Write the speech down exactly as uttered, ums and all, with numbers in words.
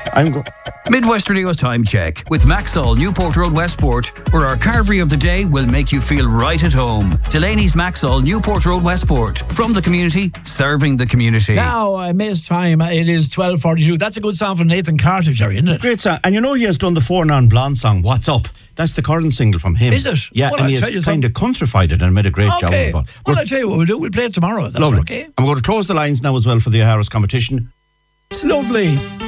I'm go- Midwest Radio's time check with Maxall, Newport Road, Westport, where our carvery of the day will make you feel right at home. Delaney's Maxall, Newport Road, Westport. From the community, serving the community. Now, I missed time. It is twelve forty-two. That's a good song from Nathan Carter, Jerry, isn't it? Great song. And you know he has done the Four Non Blonde song, What's Up? That's the current single from him. Is it? Yeah, Well, and I'll he tell you has kind something. of countrified it and made a great job Okay. of it. Well, I'll tell you what we'll do. We'll play it tomorrow. That's Lovely. okay. And we're going to close the lines now as well for the O'Hara's competition. It's lovely.